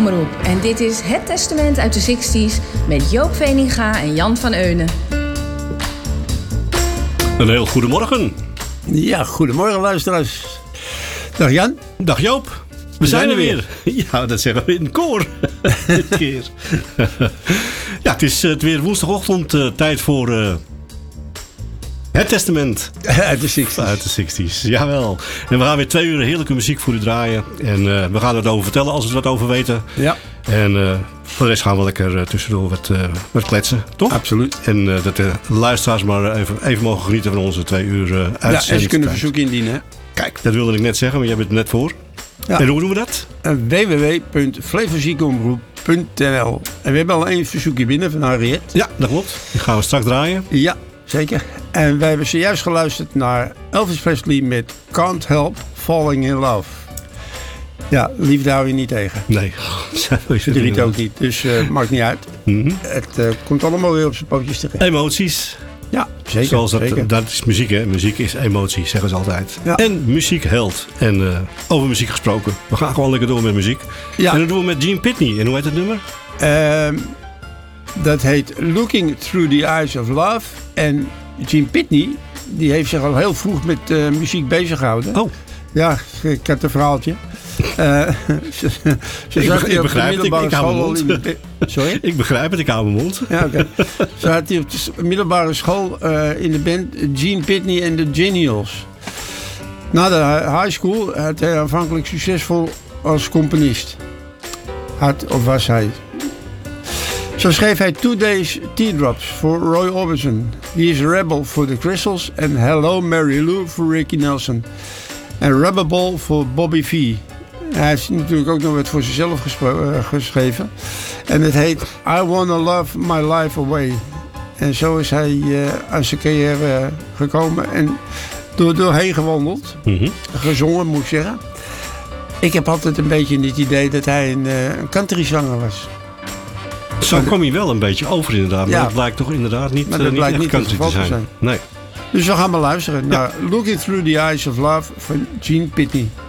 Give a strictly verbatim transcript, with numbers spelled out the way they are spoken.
Omroep. En dit is Het Testament uit de zestig's met Joop Veninga en Jan van Eunen. Een heel goedemorgen. Ja, goedemorgen luisteraars. Dag Jan. Dag Joop. We, We zijn, zijn er weer. weer. Ja, dat zeggen we in koor. Dit keer. Ja, het is uh, weer woensdagochtend. Uh, tijd voor uh, Het Testament. Uit de zestig's. Uit de zestig's, jawel. En we gaan weer twee uur heerlijke muziek voor u draaien. En uh, we gaan er over vertellen als we er wat over weten. Ja. En uh, voor de rest gaan we lekker uh, tussendoor wat, uh, wat kletsen, toch? Absoluut. En uh, dat de luisteraars maar even, even mogen genieten van onze twee uur uh, uitzending. Ja, en ze kunnen verzoeken indienen. Hè? Kijk, dat wilde ik net zeggen, maar jij bent er net voor. Ja. En hoe doen we dat? Uh, w w w punt flevoziekenomroep punt n l. En we hebben al één verzoekje binnen van Harriet. Ja, dat klopt. Die gaan we straks draaien. Ja, zeker. En wij hebben zojuist geluisterd naar Elvis Presley met Can't Help Falling in Love. Ja, liefde hou je niet tegen. Nee. Verdriet ook niet. Dus uh, maakt niet uit. Mm-hmm. Het uh, komt allemaal weer op zijn pootjes terecht. Emoties. Ja, zeker. Zoals dat, zeker. dat is muziek, hè? Muziek is emotie, zeggen ze altijd. Ja. En muziek helpt. En uh, over muziek gesproken. We gaan gewoon lekker door met muziek. Ja. En dat doen we met Gene Pitney. En hoe heet het nummer? Uh, dat heet Looking Through the Eyes of Love. En Gene Pitney, die heeft zich al heel vroeg met uh, muziek bezig gehouden. Oh. Ja, ik had een verhaaltje. Uh, ze, ze ik, ik begrijp het, ik, ik hou mijn mond. De, sorry? Ik begrijp het, ik hou mijn mond. Ja, oké. Okay. Ze had hier op de middelbare school uh, in de band Gene Pitney en de Genials. Na de high school had hij aanvankelijk succesvol als componist. Had, of was hij. Zo schreef hij Two Days Teardrops voor Roy Orbison. He is a Rebel voor The Crystals. En Hello Mary Lou voor Ricky Nelson. En Rubber Ball voor Bobby Vee. Hij heeft natuurlijk ook nog wat voor zichzelf gespro- uh, geschreven. En het heet I Wanna Love My Life Away. En zo is hij uh, aan zijn carrière uh, gekomen. En door, doorheen gewandeld. Mm-hmm. Gezongen, moet ik zeggen. Ik heb altijd een beetje het idee dat hij een, uh, een countryzanger was. Zo kwam hij wel een beetje over inderdaad. Maar ja. Dat blijkt toch inderdaad niet, maar dat uh, blijkt niet echt niet country te zijn. zijn. Nee. Dus we gaan maar luisteren ja. naar Looking Through the Eyes of Love van Gene Pitney.